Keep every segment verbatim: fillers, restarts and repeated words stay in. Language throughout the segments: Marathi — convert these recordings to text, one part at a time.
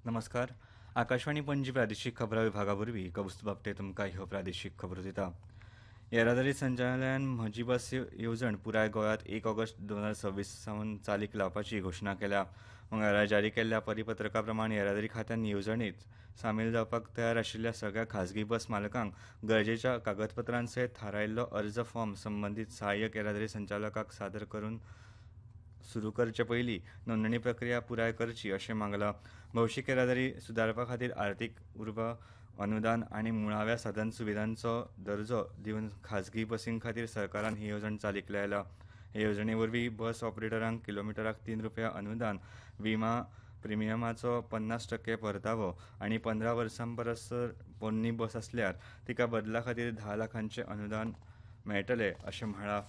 नमस्कार. आकाशवाणी पणजी प्रादेशीक खबरां विभागावरवीं कौस्तुभ बापटे तुमकां ह्यो प्रादेशीक खबरो दिता. येरादारी संचालनालयान म्हजी बस येवजण पुराय गोंयांत एक ऑगस्ट दोन हजार सव्वीस सावन चालीक लावपाची घोशणा केल्या. मंगळारा जारी केल्ल्या परिपत्रका प्रमाण येरादारी खात्यान येवजणेत सामील जावपाक तयार आशिल्ल्या सगळ्या खाजगी बस मालकांक गरजेच्या कागदपत्रां सयत थारायिल्लो अर्ज फॉर्म संबंदीत सहाय्यक येरादारी संचालकाक सादर करून सुरू करचे पयलीं नोंदणी प्रक्रिया पुराय करची अशें मागलां. भौशीक येरादारी सुदारपा खातीर आर्थीक उर्बा अनुदान आनी मुळाव्या साधन सुविधांचो दर्जो दिवन खाजगी बसीं खातीर सरकारान ही येवजण चालीक लायल्या. हे येवजणे वरवीं बस ऑपरेटरांक किलोमिटराक तीन रुपया अनुदान, विमा प्रिमियमाचो पन्नास टक्के परतावो आनी पंदरा वर्सां परस पोरणी बस आसल्यार तिका बदला खातीर धा लाखांचे अनुदान मेळटलें अशें म्हळां.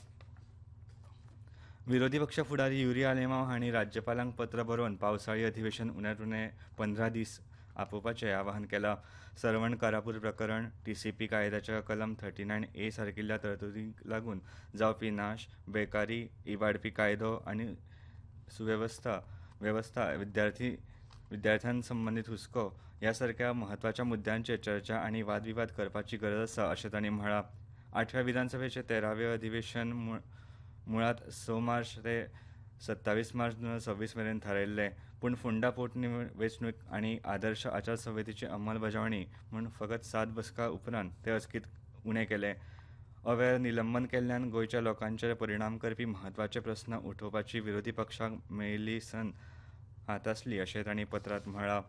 विरोधी पक्ष फुडारी युरिया लेमाव हांणी राज्यपालांक पत्र बरोवन पावसाळी अधिवेशन उण्यात उणे पंदरा दीस आपोवपाचें आवाहन केलां. सरवण कारापूर प्रकरण, टीसीपी कायद्याच्या कलम थर्टी नायन ए सारकिल्ल्या तरतुदींक लागून जावपी नाश, बेकारी, इबाडपी कायदो आनी सुवेवस्था वेवस्था विद्यार्थी विद्यार्थ्यां संबंदीत हुस्को ह्या सारक्या म्हत्वाच्या मुद्द्यांचेर चर्चा आनी वादविवाद करपाची गरज आसा अशें तांणी म्हळां. आठव्या विधानसभेचें तेरावें अधिवेशन मुळात स मार्च ते सत्तावीस मार्च दोन हजार सव्वीस मेरेन थारायिल्लें, पूण फुंडा पोटनिवचणूक आनी आदर्श आचारसंहितेची अंमलबजावणी म्हूण फकत सात बसका उपरांत तें अचकीत उणें केलें. अवेळ निलंबन केल्ल्यान गोंयच्या लोकांचेर परिणाम करपी म्हत्वाचे प्रस्न उठोवपाची विरोधी पक्षांक मेळिल्ली संद हातासली अशें तांणी पत्रांत म्हळां.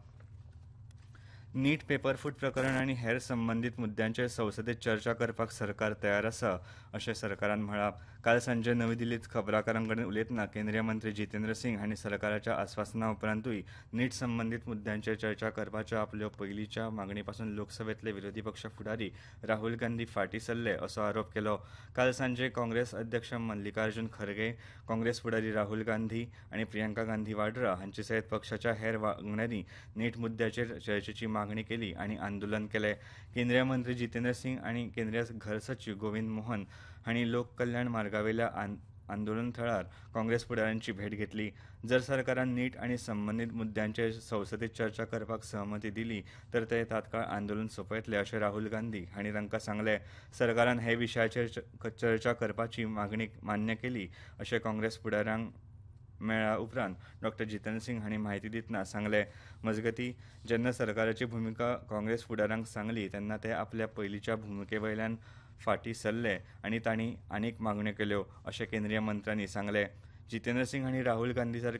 नीट पेपरफूट प्रकरण आनी हेर संबंदीत मुद्द्यांचेर संसदेत चर्चा करपाक सरकार तयार आसा अशें सरकारान म्हळां. काल सांजे नवी दिल्लींत खबराकारां कडेन उलयतना केंद्रीय मंत्री जितेंद्र सिंग हांणी सरकाराच्या आस्वासना उपरांतूय नीट संबंदीत मुद्द्यांचेर चर्चा करपाच्या आपल्या पयलींच्या मागणे पासून लोकसभेतले विरोधी पक्ष फुडारी राहुल गांधी फाटीं सरले असो आरोप केलो. काल सांजे काँग्रेस अध्यक्ष मल्लिकार्जुन खरगे, काँग्रेस फुडारी राहुल गांधी आनी प्रियंका गांधी वाड्रा हांचे सयत पक्षाच्या हेर वांगड्यांनी नीट मुद्द्याचेर चर्चेची मागणी केली आनी आंदोलन केलें. केंद्रीय मंत्री जितेंद्र सिंग आनी केंद्रीय घर सचीव गोविंद मोहन हांणी लोक कल्याण मार्गावेल्या आंदोलन थळार काँग्रेस फुडाऱ्यांची भेट घेतली. जर सरकारान नीट आनी संबंदीत मुद्द्यांचेर संसदेत चर्चा करपाक सहमती दिली तर ते तात्काळ आंदोलन सोंपयतले अशें राहुल गांधी हांणी तांकां सांगलें. सरकारान हे विशयाचेर चर्चा करपाची मागणी मान्य केली अशें काँग्रेस फुडाऱ्यांक मेळ्ळ्या उपरांत डॉ जितेंद्र सिंग हांणी म्हायती दितना सांगलें. मजगतीं जेन्ना सरकाराची भुमिका काँग्रेस फुडाऱ्यांक सांगली तेन्ना ते आपल्या पयलींच्या भुमिकेवयल्यान फाटीं सरले आनी तांणी आनीक मागण्यो केल्यो अशें केंद्रीय मंत्र्यांनी सांगलें. जितेंद्र सिंग हांणी राहुल गांधी